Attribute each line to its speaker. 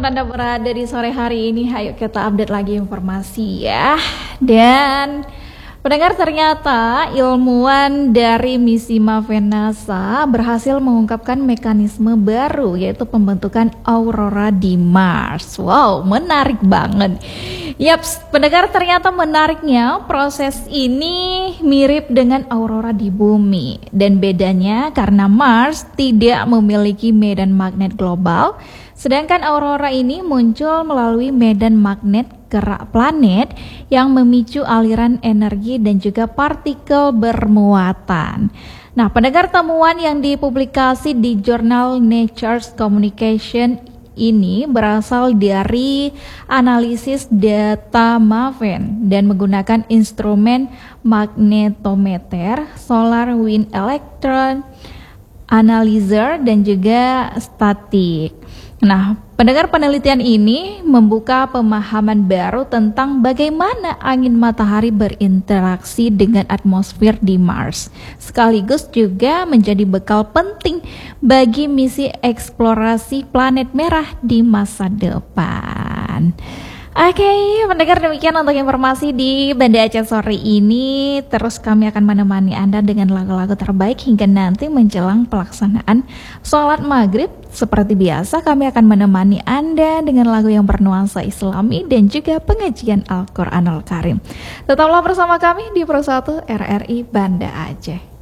Speaker 1: Anda berada di sore hari ini, ayo kita update lagi informasi ya. Dan pendengar, ternyata ilmuwan dari misi Maven NASA berhasil mengungkapkan mekanisme baru, yaitu pembentukan aurora di Mars. Wow, menarik banget. Yaps, pendengar, ternyata menariknya proses ini mirip dengan aurora di bumi. Dan bedanya karena Mars tidak memiliki medan magnet global, sedangkan aurora ini muncul melalui medan magnet gerak planet yang memicu aliran energi dan juga partikel bermuatan. Nah, pendengar, temuan yang dipublikasi di jurnal Nature Communication ini berasal dari analisis data Maven dan menggunakan instrumen magnetometer, solar wind electron analyzer, dan juga statik. Nah, pendengar, penelitian ini membuka pemahaman baru tentang bagaimana angin matahari berinteraksi dengan atmosfer di Mars, sekaligus juga menjadi bekal penting bagi misi eksplorasi planet merah di masa depan. Oke, pendengar, demikian untuk informasi di Banda Aceh sore ini. Terus kami akan menemani Anda dengan lagu-lagu terbaik hingga nanti menjelang pelaksanaan sholat maghrib. Seperti biasa, kami akan menemani Anda dengan lagu yang bernuansa Islami dan juga pengajian Al-Quranul Karim. Tetaplah bersama kami di Pro 1 RRI Banda Aceh.